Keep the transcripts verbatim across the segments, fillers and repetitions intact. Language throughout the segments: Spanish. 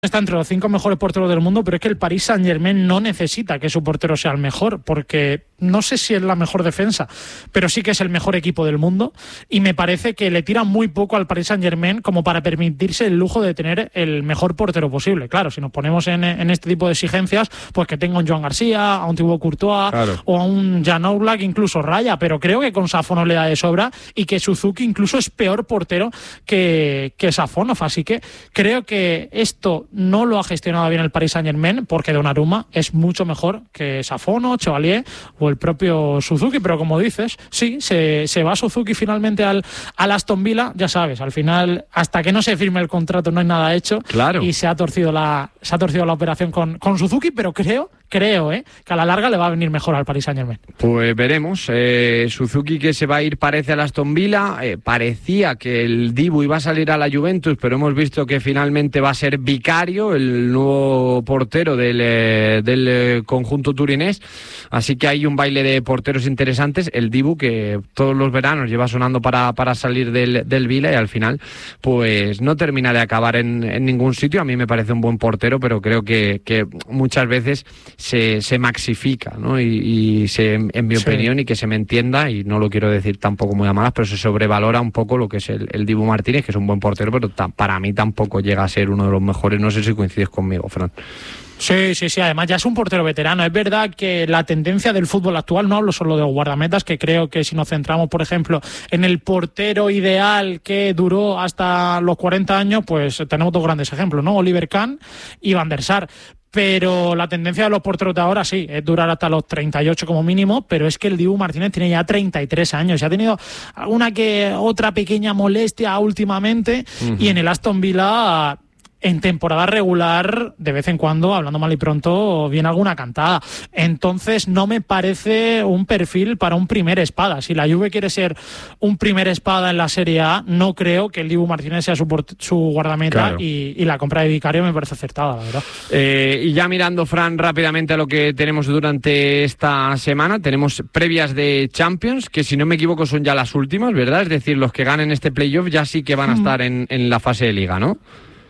está entre los cinco mejores porteros del mundo, pero es que el Paris Saint-Germain no necesita que su portero sea el mejor, porque no sé si es la mejor defensa, pero sí que es el mejor equipo del mundo, y me parece que le tiran muy poco al Paris Saint-Germain como para permitirse el lujo de tener el mejor portero posible. Claro, si nos ponemos en, en este tipo de exigencias, pues que tenga un Joan García, a un Thibaut Courtois, claro, o a un Jan Oblak, incluso raya, pero creo que con Safonov le da de sobra, y que Suzuki incluso es peor portero que, que Safonov, así que creo que esto no lo ha gestionado bien el Paris Saint-Germain, porque Donnarumma es mucho mejor que Safonov, Chevalier o el propio Suzuki, pero como dices, sí, se, se va Suzuki finalmente al, al Aston Villa, ya sabes, al final, hasta que no se firme el contrato no hay nada hecho, claro, y se ha torcido la, se ha torcido la operación con, con Suzuki, pero creo, creo, eh, que a la larga le va a venir mejor al Paris Saint-Germain. Pues veremos, eh, Suzuki que se va a ir parece al Aston Villa, eh, parecía que el Dibu iba a salir a la Juventus, pero hemos visto que finalmente va a ser Vicario, el nuevo portero del, eh, del eh, conjunto turinés, así que hay un baile de porteros interesantes. El Dibu que todos los veranos lleva sonando para, para salir del, del Villa y al final pues no termina de acabar en, en ningún sitio. A mí me parece un buen portero, pero creo que, que muchas veces se, se maxifica, ¿no? Y, y se, en mi sí. opinión, y que se me entienda, y no lo quiero decir tampoco muy a malas, pero se sobrevalora un poco lo que es el, el Dibu Martínez, que es un buen portero, pero ta, para mí tampoco llega a ser uno de los mejores. No sé si coincides conmigo, Fran. Sí, sí, sí, además ya es un portero veterano. Es verdad que la tendencia del fútbol actual, no hablo solo de los guardametas, que creo que si nos centramos, por ejemplo, en el portero ideal que duró hasta los cuarenta años, pues tenemos dos grandes ejemplos, ¿no? Oliver Kahn y Van der Sar. Pero la tendencia de los porteros de ahora sí, es durar hasta los treinta y ocho como mínimo, pero es que el Dibu Martínez tiene ya treinta y tres años, y ha tenido alguna que otra pequeña molestia últimamente, uh-huh. y en el Aston Villa, en temporada regular, de vez en cuando, hablando mal y pronto, viene alguna cantada. Entonces no me parece un perfil para un primer espada. Si la Juve quiere ser un primer espada en la Serie A, no creo que el Dibu Martínez sea su, su guardameta, claro. y, y la compra de Vicario me parece acertada, la verdad. Eh, y ya mirando, Fran, rápidamente a lo que tenemos durante esta semana, tenemos previas de Champions, que si no me equivoco son ya las últimas, ¿verdad? Es decir, los que ganen este playoff ya sí que van a estar en, en la fase de Liga, ¿no?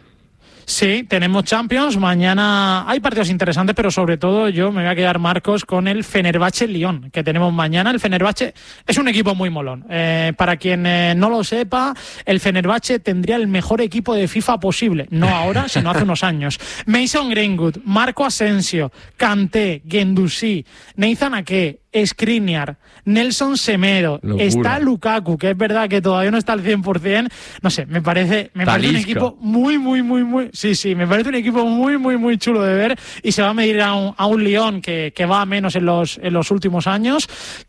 Sí, tenemos Champions, mañana hay partidos interesantes, pero sobre todo yo me voy a quedar, Marcos, con el Fenerbahce-Lyon, que tenemos mañana. El Fenerbahce es un equipo muy molón. Eh, para quien eh, no lo sepa, el Fenerbahce tendría el mejor equipo de FIFA posible, no ahora, sino hace unos años. Mason Greenwood, Marco Asensio, Kanté, Guendouzi, Nathan Ake, Skriniar, Nelson Semedo, Locura. Está Lukaku, que es verdad que todavía no está al cien por ciento, no sé, me parece, me parece un equipo muy, muy, muy, muy, sí, sí, me parece un equipo muy, muy, muy chulo de ver, y se va a medir a un, a un Lyon que, que va a menos en los, en los últimos años,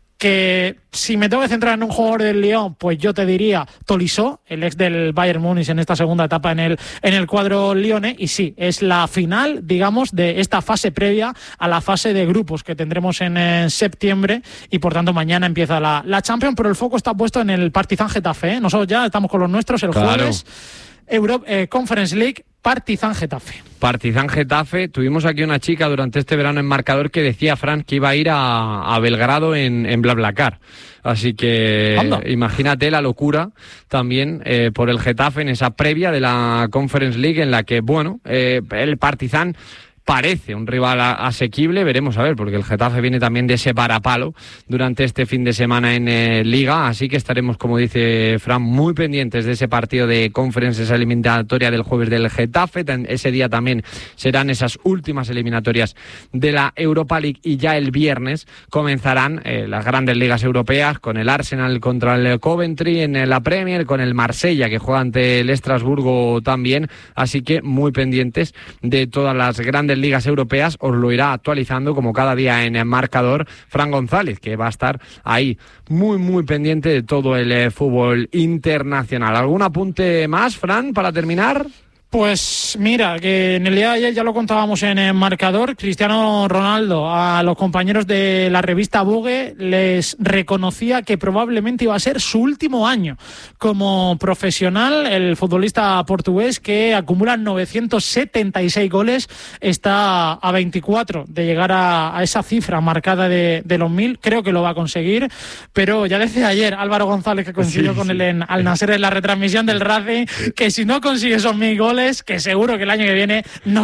que si me tengo que centrar en un jugador del Lyon, pues yo te diría Tolisso, el ex del Bayern Múnich en esta segunda etapa en el, en el cuadro lyonnais, y sí, es la final, digamos, de esta fase previa a la fase de grupos que tendremos en, en septiembre, y por tanto mañana empieza la, la Champions, pero el foco está puesto en el Partizan Getafe, ¿eh? Nosotros ya estamos con los nuestros el claro. jueves, Euro, eh, Conference League, Partizan Getafe. Partizan Getafe. Tuvimos aquí una chica durante este verano en Marcador que decía, Fran, que iba a ir a, a Belgrado en, en BlaBlaCar. Así que Anda. Imagínate la locura también eh, por el Getafe en esa previa de la Conference League, en la que, bueno, eh, el Partizan parece un rival asequible, veremos a ver, porque el Getafe viene también de ese varapalo durante este fin de semana en eh, Liga, así que estaremos, como dice Fran, muy pendientes de ese partido de Conference, esa eliminatoria del jueves del Getafe. Ese día también serán esas últimas eliminatorias de la Europa League, y ya el viernes comenzarán eh, las grandes ligas europeas, con el Arsenal contra el Coventry en la Premier, con el Marsella que juega ante el Estrasburgo también, así que muy pendientes de todas las grandes ligas europeas. Os lo irá actualizando como cada día en el Marcador Fran González, que va a estar ahí muy muy pendiente de todo el eh, fútbol internacional. ¿Algún apunte más, Fran, para terminar? Pues mira, que en el día de ayer ya lo contábamos en el Marcador, Cristiano Ronaldo a los compañeros de la revista Vogue les reconocía que probablemente iba a ser su último año como profesional. El futbolista portugués, que acumula novecientos setenta y seis goles, está a veinticuatro de llegar a, a esa cifra marcada de, de los mil. Creo que lo va a conseguir, pero ya decía ayer Álvaro González, que coincidió sí, con sí. él en Al Nassr en la retransmisión del Racing, que si no consigue esos mil goles españoles que seguro que el año que viene no